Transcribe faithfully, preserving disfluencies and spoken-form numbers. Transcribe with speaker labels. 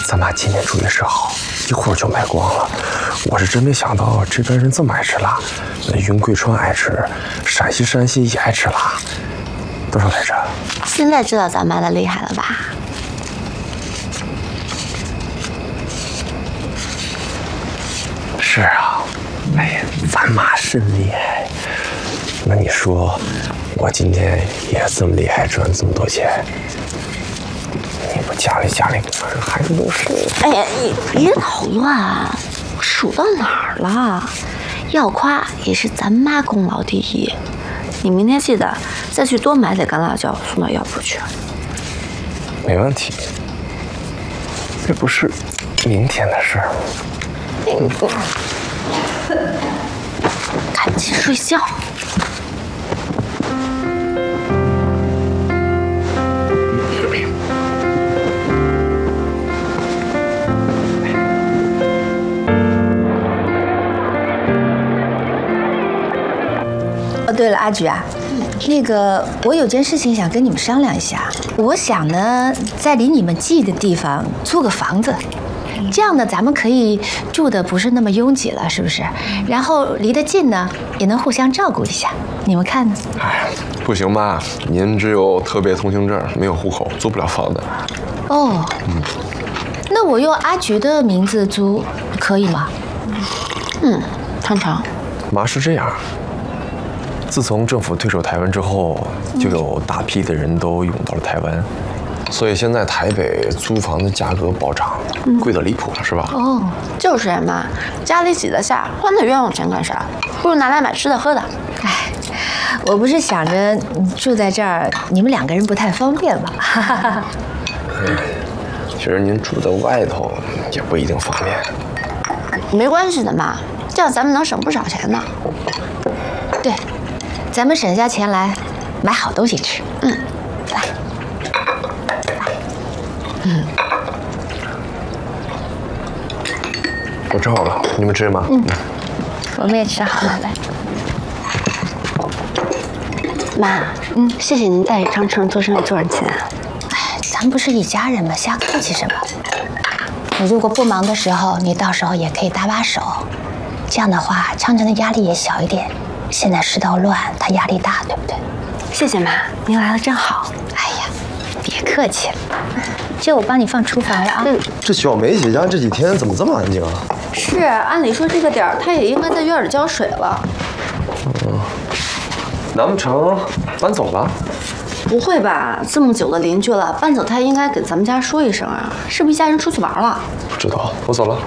Speaker 1: 咱妈今天厨艺是好，一会儿就卖光了。我是真没想到这边人这么爱吃辣，那云贵川爱吃，陕西山西也爱吃辣。多少来着？
Speaker 2: 现在知道咱妈的厉害了吧？
Speaker 1: 是啊，哎呀，咱妈真厉害。那你说，我今天也这么厉害，赚这么多钱？你不家里家里孩子都是……
Speaker 2: 哎呀，你别捣乱，我数到哪儿了？要夸也是咱妈功劳第一。你明天记得再去多买点干辣椒送到药铺去。
Speaker 1: 没问题，这不是明天的事儿。
Speaker 2: 嗯，赶紧睡觉。
Speaker 3: 哦，对了，阿菊啊，那个我有件事情想跟你们商量一下。我想呢，在离你们近的地方租个房子，这样呢，咱们可以住的不是那么拥挤了，是不是？然后离得近呢，也能互相照顾一下。你们看呢？
Speaker 1: 哎，不行吧？您只有特别通行证，没有户口，租不了房子。
Speaker 3: 哦，嗯，那我用阿菊的名字租可以吗？
Speaker 2: 嗯，成成。
Speaker 1: 妈是这样。自从政府退守台湾之后，就有大批的人都涌到了台湾，所以现在台北租房的价格暴涨，贵得离谱，是吧？
Speaker 2: 哦，就是呀妈，家里挤得下，花那冤枉钱干啥？不如拿来买吃的喝的。
Speaker 3: 哎，我不是想着住在这儿，你们两个人不太方便吗？哈哈哈。
Speaker 1: 其实您住在外头也不一定方便。
Speaker 2: 没关系的妈，这样咱们能省不少钱呢。
Speaker 3: 对。咱们省下钱来买好东西吃。
Speaker 2: 嗯，来，
Speaker 3: 嗯，
Speaker 1: 我吃好了，你们吃吗？
Speaker 3: 嗯，我们也吃好了，来。
Speaker 2: 妈，嗯，谢谢您带张成做生意做人钱。
Speaker 3: 哎，咱不是一家人吗？瞎客气什么？你如果不忙的时候，你到时候也可以搭把手，这样的话，昌成的压力也小一点。现在世道乱，他压力大，对不对？
Speaker 2: 谢谢妈，您来了真好。
Speaker 3: 哎呀，别客气了，这我帮你放厨房了啊。嗯，
Speaker 1: 这小梅姐家这几天怎么这么安静啊？
Speaker 2: 是，按理说这个点儿，她也应该在院里浇水了。
Speaker 1: 嗯，难不成搬走了？
Speaker 2: 不会吧，这么久的邻居了，搬走她应该给咱们家说一声啊，是不是一家人出去玩了？
Speaker 1: 不知道，我走了。